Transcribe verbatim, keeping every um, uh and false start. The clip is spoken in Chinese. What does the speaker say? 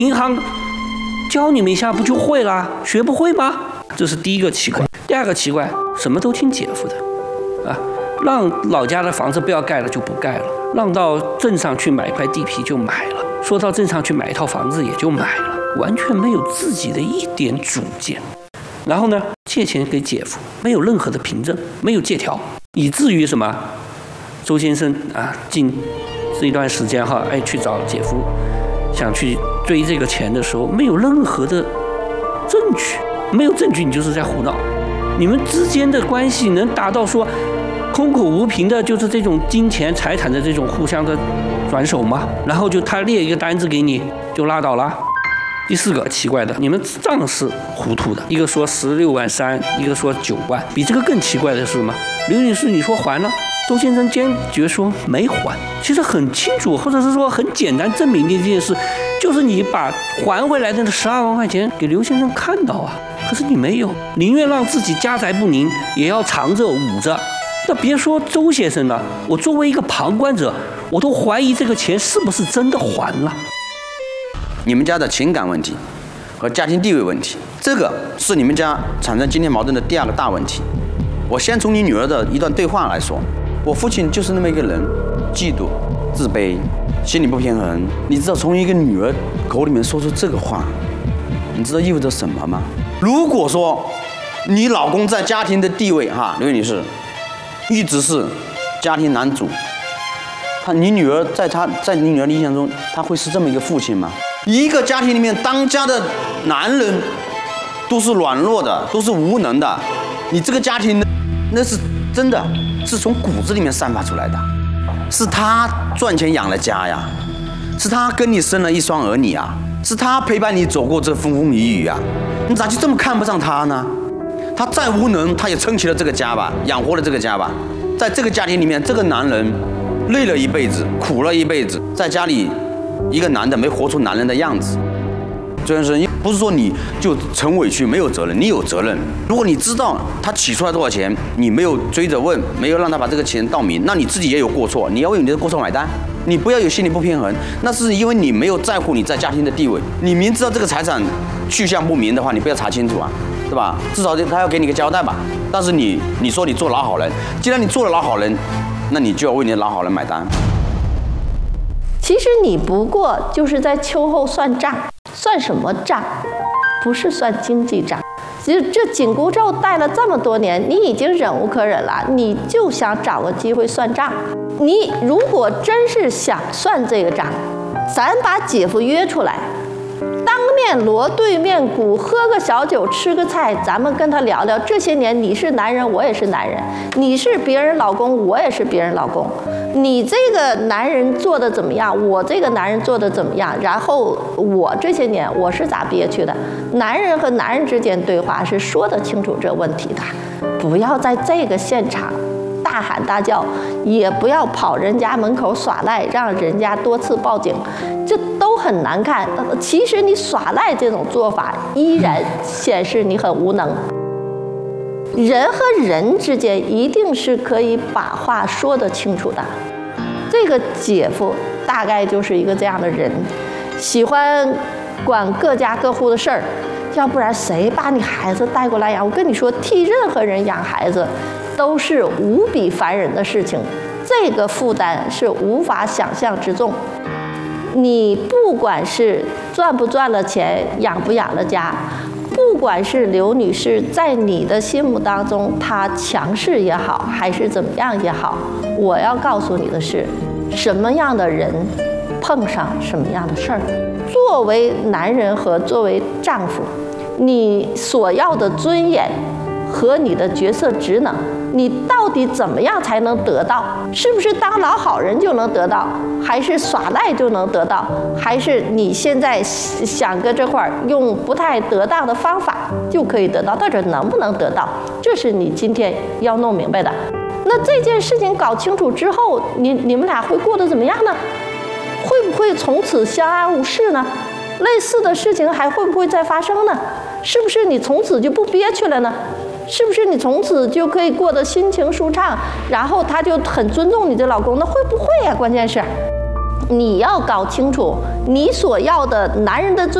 银行教你们一下不就会了？学不会吗？这是第一个奇怪。第二个奇怪，什么都听姐夫的，啊，让老家的房子不要盖了就不盖了，让到镇上去买一块地皮就买了，说到镇上去买一套房子也就买了，完全没有自己的一点主见。然后呢，借钱给姐夫，没有任何的凭证，没有借条，以至于什么？周先生啊，近这一段时间哈，哎，去找姐夫，想去追这个钱的时候，没有任何的证据，没有证据，你就是在胡闹。你们之间的关系能达到说空口无凭的，就是这种金钱财产的这种互相的转手吗？然后就他列一个单子给你，就拉倒了。第四个奇怪的，你们账是糊涂的，一个说十六万三，一个说九万，比这个更奇怪的是什么？刘女士，你说还了？周先生坚决说没还。其实很清楚，或者是说很简单证明的一件事，就是你把还回来的十二万块钱给刘先生看到啊，可是你没有，宁愿让自己家宅不宁，也要藏着捂着。那别说周先生了，我作为一个旁观者，我都怀疑这个钱是不是真的还了。 你们家的情感问题和家庭地位问题，这个是你们家产生今天矛盾的第二个大问题。我先从你女儿的一段对话来说，我父亲就是那么一个人，嫉妒、自卑、心理不平衡。你知道从一个女儿口里面说出这个话，你知道意味着什么吗？如果说你老公在家庭的地位哈，刘女士一直是家庭男主，他你女儿在他在你女儿的印象中，他会是这么一个父亲吗？一个家庭里面当家的男人都是软弱的，都是无能的，你这个家庭那是真的是从骨子里面散发出来的，是他赚钱养了家呀，是他跟你生了一双儿女啊，是他陪伴你走过这风风雨雨啊，你咋就这么看不上他呢？他再无能，他也撑起了这个家吧，养活了这个家吧。在这个家庭里面，这个男人累了一辈子，苦了一辈子，在家里一个男的没活出男人的样子。周先生，不是说你就逞委屈没有责任，你有责任。如果你知道他起出来多少钱，你没有追着问，没有让他把这个钱道明，那你自己也有过错，你要为你的过错买单。你不要有心理不平衡，那是因为你没有在乎你在家庭的地位。你明知道这个财产去向不明的话，你不要查清楚啊，对吧？至少他要给你个交代吧。但是你你说你做老好人，既然你做了老好人，那你就要为你的老好人买单。 其实你不过就是在秋后算账，算什么账？不是算经济账。其实这紧箍咒戴了这么多年，你已经忍无可忍了，你就想找个机会算账。你如果真是想算这个账，咱把姐夫约出来，当面锣对面鼓，喝个小酒，吃个菜，咱们跟他聊聊这些年你是男人，我也是男人，你是别人老公，我也是别人老公，你这个男人做的怎么样，我这个男人做的怎么样，然后我这些年我是咋憋屈的。男人和男人之间对话是说得清楚这问题的，不要在这个现场大喊大叫，也不要跑人家门口耍赖，让人家多次报警，这都很难看。其实你耍赖这种做法依然显示你很无能。人和人之间一定是可以把话说得清楚的。这个姐夫大概就是一个这样的人，喜欢管各家各户的事儿，要不然谁把你孩子带过来养？我跟你说，替任何人养孩子都是无比烦人的事情，这个负担是无法想象之重。你不管是赚不赚了钱，养不养了家，不管是刘女士在你的心目当中她强势也好，还是怎么样也好，我要告诉你的是，什么样的人碰上什么样的事儿。作为男人和作为丈夫，你所要的尊严和你的角色职能，你到底怎么样才能得到？是不是当老好人就能得到，还是耍赖就能得到，还是你现在想搁这块儿用不太得当的方法就可以得到？到底能不能得到？这是你今天要弄明白的。那这件事情搞清楚之后，你你们俩会过得怎么样呢？会不会从此相安无事呢？类似的事情还会不会再发生呢？是不是你从此就不憋屈了呢？是不是你从此就可以过得心情舒畅，然后他就很尊重你的老公呢？会不会呀、啊？关键是你要搞清楚你所要的男人的尊